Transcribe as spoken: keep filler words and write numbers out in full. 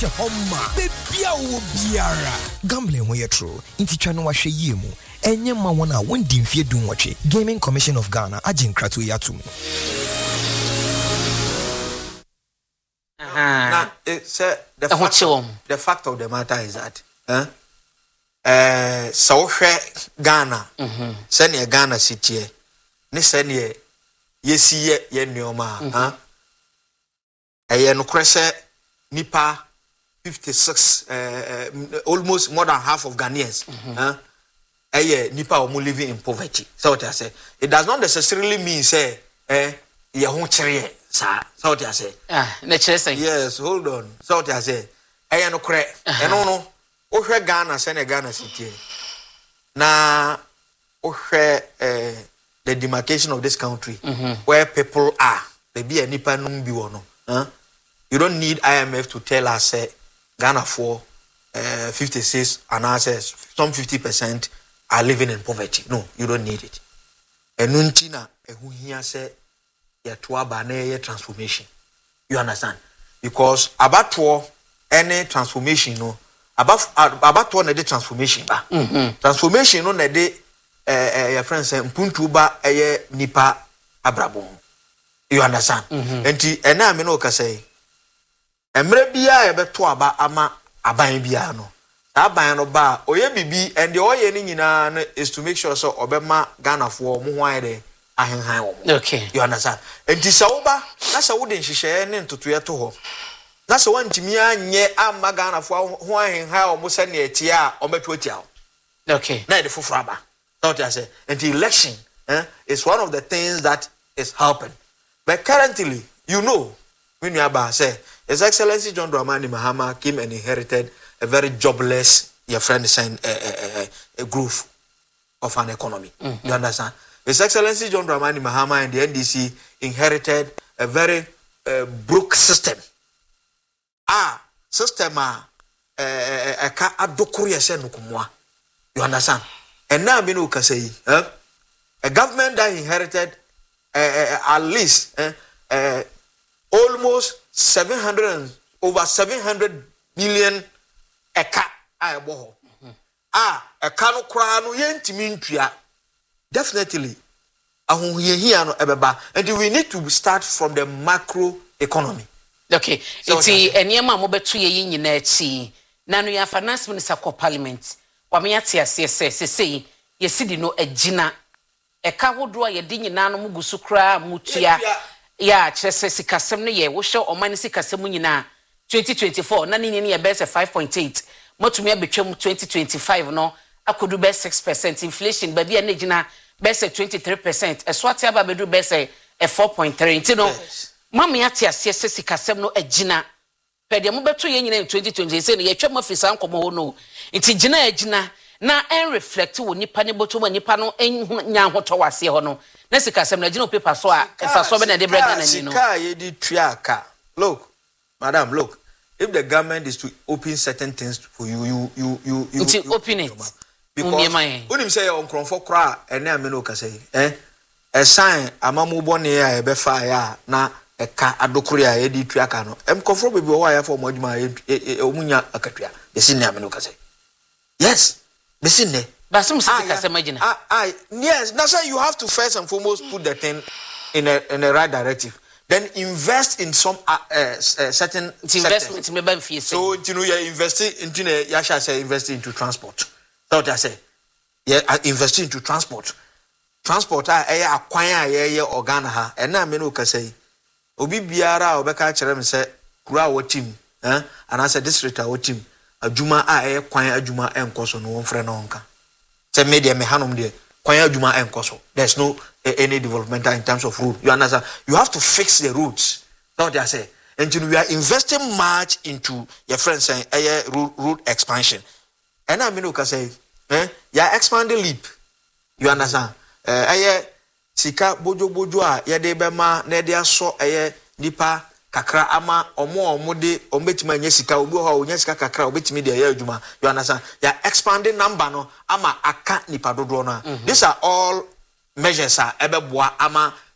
Tia Homa, Bebia Biara. Gambling where true, inti chano wa sheyemu. Enye ma wana wendi mfie dunwache. Gaming Commission of Ghana, ajin kratu yatu. Now, it's uh, the, fact of, the fact of the matter is that, huh? Uh, so Ghana, mm-hmm. Send ye Ghana city, ne send ye, ye see ye, ye nyoma, mm-hmm. huh? Aye no krese nipa fifty-six, uh, uh, almost more than half of Ghanaians, mm-hmm. huh? Aye nipa omo living in poverty. So what I say, it does not necessarily mean say, eh, ye hon chere. Sa, so what I say? Ah, necessary. Yes, hold on. So what I say? I no cre. E no no. O hwe Ghana se na Ghana city. Na o hwe eh the demarcation of this country mm-hmm. where people are. There be a nipa num bi wono. Huh? You don't need I M F to tell us say Ghana for uh, fifty-six and I say some fifty percent are living in poverty. No, you don't need it. Enunti na ehu hia say ya tuaba na ye transformation. You understand? Because abatwo any transformation no about abatwo na de transformation ba. Mm-hmm. Transformation no na de eh eh your friend say mpuntu ba eye nipa abrabom. You understand? Mm-hmm. Enti ena me no ka say emre bia ye beto aba ama aban bia no. Aban no ba oye bibi and the oye ni nyina is to make sure so obema Ghana for mo ho ayede. Okay. You understand? And this oba, that's a wooden share and to to ho. That's one to me and ye am Magana for why how almost any a tia or metwotia. Okay. Now the Fufraba. Not I say. And the election eh, is one of the things that is helping. But currently, you know, when you are say, His Excellency John Dramani Mahama came and inherited a very jobless, your friend saying, a, a, a, a groove of an economy. Mm-hmm. You understand? His Excellency John Dramani Mahama and the N D C inherited a very uh, broke system. Ah, system ah, a ka adokuri ese nukumwa. You understand? And now me no can say, eh? A government that inherited uh, uh, at least uh, uh, almost seven hundred over seven hundred billion eka ayeboho. Ah, a kanu kra no yentimi ntua. Definitely, and we need to start from the macro economy. Okay, it's a near mamma to ye in your tea. Nano ya finance minister called parliament. Wamiatia says, say, ye see no a gina. A cow draw your dingy nano mugusukra mutia. Ya, chessi casem ye, will show or minus casemunina twenty twenty-four, none in a best five point eight. Much me between twenty twenty-five, no, I could do best six percent inflation, but the energy. Best twenty-three percent. A swat aba bedu best a four point three. You know, Mammy Atia says Casem no a gina. Pedia Mubetu in twenty twenty. Say, ye chum of his uncle no. It's a gina a gina. Na and reflect when you panable to when you panel and yan what was here no. Nessica some legional paper so if I saw the bread and you know. Ye did triaka. Look, madam, look. If the government is to open certain things for you, you, you, you, you, you, you open it. Because when him say on Cronford cry and then me can say, eh, a sign amamu boni ya ebe fire na a ka adokuri ya edi triaka no. Em confront be why for moduma omunya akatwa. The sin na me can say. Yes, the sin ne. But some say can imagine. Ah, ah, yes. That's why you have to first and foremost put the thing in a in a right directive. Then invest in some uh, uh, uh, certain investment in maybe fees. So you know you investing into Yasha say investing into transport. What I say, yeah, investing into transport. Transport, I acquire a organ ha, and now Menu can say, Obi Biara or Becca Cherem say, Kura what team, eh? And I said, District our team, a Juma, I acquire a Juma and Coso, no one friend onka. Say, media mehanum de, Quaya Juma and Coso. There's no uh, any development in terms of route. You understand? You have to fix the routes. That's what I say. And we are investing much into your friends saying, a route, route expansion. And I mean, can say, eh, ya expand the leap. You understand? Eh, aye, sika bojo bojo a ya de bema na de aso aye nipa kakra ama omo omo de ometima nya sika obi ho onya sika kakra obetimi de ya adwuma. You understand? Ya expanding number no ama aka nipa dodo no. These are all measures are ebeboa ama